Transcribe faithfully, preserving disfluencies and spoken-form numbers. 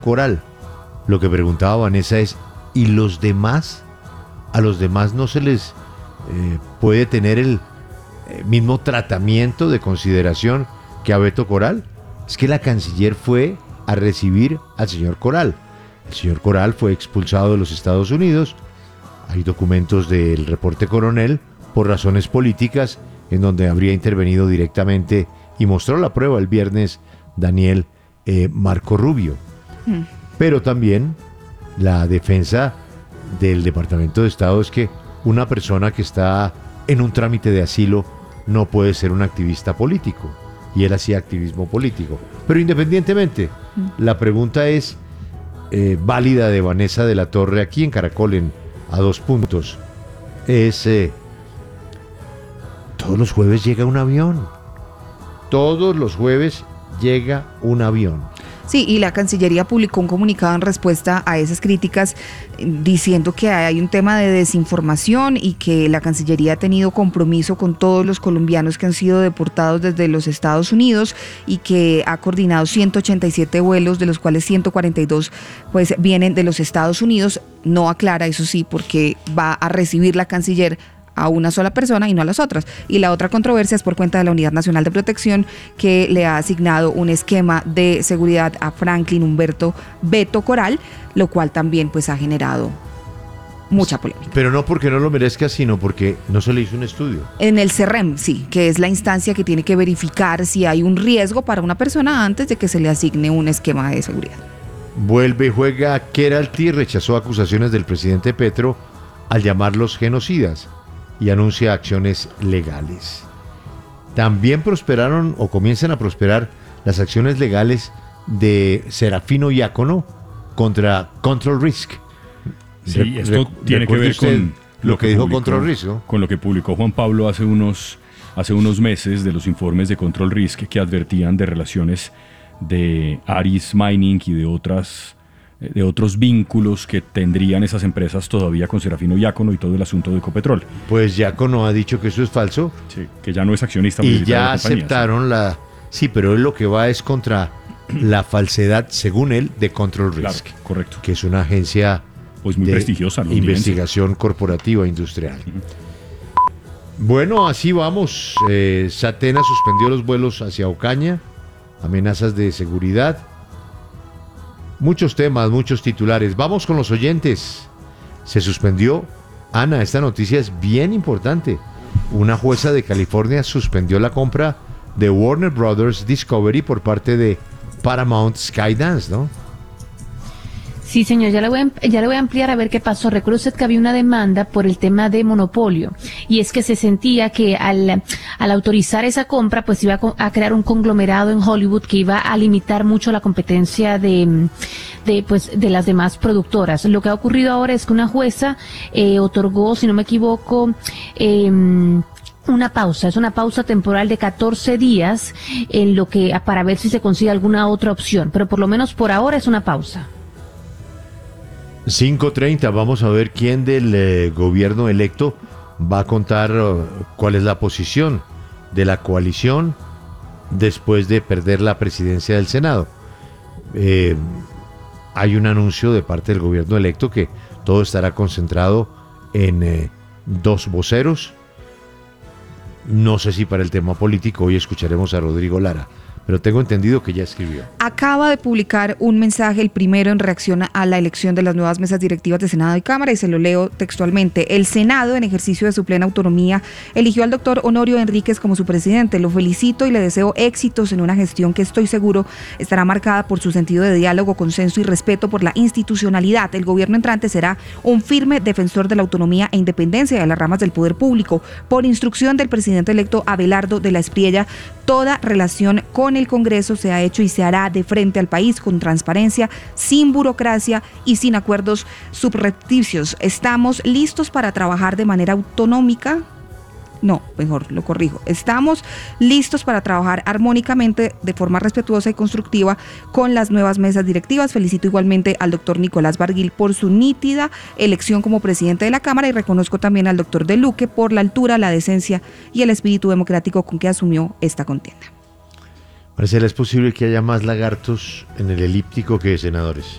Coral. Lo que preguntaba Vanessa es, ¿y los demás? ¿A los demás no se les eh, puede tener el eh, mismo tratamiento de consideración que a Beto Coral? Es que la canciller fue a recibir al señor Coral. El señor Coral fue expulsado de los Estados Unidos. Hay documentos del reporte Coronel por razones políticas en donde habría intervenido directamente y mostró la prueba el viernes Daniel eh, Marco Rubio. Mm. Pero también la defensa del Departamento de Estado es que una persona que está en un trámite de asilo no puede ser un activista político. Y él hacía activismo político. Pero independientemente, mm. la pregunta es eh, válida de Vanessa de la Torre aquí en Caracol en A Dos Puntos. Es, eh, todos los jueves llega un avión. Todos los jueves llega un avión. Sí, y la Cancillería publicó un comunicado en respuesta a esas críticas diciendo que hay un tema de desinformación y que la Cancillería ha tenido compromiso con todos los colombianos que han sido deportados desde los Estados Unidos y que ha coordinado ciento ochenta y siete vuelos, de los cuales ciento cuarenta y dos pues vienen de los Estados Unidos. No aclara, eso sí, porque va a recibir la Canciller a una sola persona y no a las otras. Y la otra controversia es por cuenta de la Unidad Nacional de Protección, que le ha asignado un esquema de seguridad a Franklin Humberto Beto Coral, lo cual también pues ha generado mucha polémica. Pero no porque no lo merezca, sino porque no se le hizo un estudio. En el CERREM, sí, que es la instancia que tiene que verificar si hay un riesgo para una persona antes de que se le asigne un esquema de seguridad. Vuelve y juega Keralty, rechazó acusaciones del presidente Petro al llamarlos genocidas y anuncia acciones legales. También prosperaron o comienzan a prosperar las acciones legales de Serafino Diácono contra Control Risk. Sí, Re- esto rec- tiene que ver con lo que, que dijo publicó, Control Risk, ¿no? Con lo que publicó Juan Pablo hace unos, hace unos meses de los informes de Control Risk que advertían de relaciones de Aris Mining y de otras de otros vínculos que tendrían esas empresas todavía con Serafino Diácono y todo el asunto de Ecopetrol. Pues Diácono ha dicho que eso es falso. Sí, que ya no es accionista. Y ya de la aceptaron, ¿sí? la... Sí, pero él lo que va es contra la falsedad, según él, de Control Risk. Claro, correcto. Que es una agencia pues muy de prestigiosa, ¿no? investigación corporativa industrial. Uh-huh. Bueno, así vamos. Eh, Satena suspendió los vuelos hacia Ocaña. Amenazas de seguridad. Muchos temas, muchos titulares. Vamos con los oyentes. Se suspendió. Ana, esta noticia es bien importante. Una jueza de California suspendió la compra de Warner Brothers Discovery por parte de Paramount Skydance, ¿no? Sí, señor, ya le, voy a, ya le voy a ampliar a ver qué pasó. Recuerda usted que había una demanda por el tema de monopolio y es que se sentía que al, al autorizar esa compra pues iba a, a crear un conglomerado en Hollywood que iba a limitar mucho la competencia de, de pues de las demás productoras. Lo que ha ocurrido ahora es que una jueza eh, otorgó, si no me equivoco, eh, una pausa, es una pausa temporal de catorce días en lo que para ver si se consigue alguna otra opción, pero por lo menos por ahora es una pausa. cinco treinta, vamos a ver quién del eh, gobierno electo va a contar uh, cuál es la posición de la coalición después de perder la presidencia del Senado. Eh, hay un anuncio de parte del gobierno electo que todo estará concentrado en eh, dos voceros. No sé si para el tema político hoy escucharemos a Rodrigo Lara, pero tengo entendido que ya escribió. Acaba de publicar un mensaje, el primero en reacción a la elección de las nuevas mesas directivas de Senado y Cámara, y se lo leo textualmente. El Senado, en ejercicio de su plena autonomía, eligió al doctor Honorio Enríquez como su presidente. Lo felicito y le deseo éxitos en una gestión que estoy seguro estará marcada por su sentido de diálogo, consenso y respeto por la institucionalidad. El gobierno entrante será un firme defensor de la autonomía e independencia de las ramas del poder público. Por instrucción del presidente electo Abelardo de la Espriella, toda relación con el Congreso se ha hecho y se hará de frente al país con transparencia, sin burocracia y sin acuerdos subrepticios. Estamos listos para trabajar de manera autonómica. No, mejor lo corrijo. Estamos listos para trabajar armónicamente de forma respetuosa y constructiva con las nuevas mesas directivas. Felicito igualmente al doctor Nicolás Barguil por su nítida elección como presidente de la Cámara y reconozco también al doctor De Luque por la altura, la decencia y el espíritu democrático con que asumió esta contienda. Marcela, ¿es posible que haya más lagartos en el elíptico que senadores?